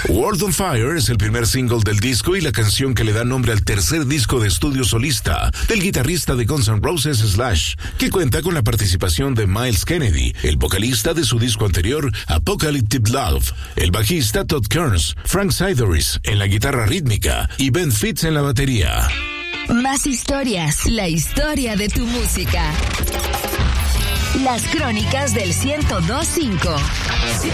World on Fire es el primer single del disco y la canción que le da nombre al tercer disco de estudio solista del guitarrista de Guns N' Roses Slash, que cuenta con la participación de Miles Kennedy, el vocalista de su disco anterior Apocalyptic Love, el bajista Todd Kearns, Frank Sideris en la guitarra rítmica y Ben Fitz en la batería. Más historias, la historia de tu música. Las crónicas del 102.5.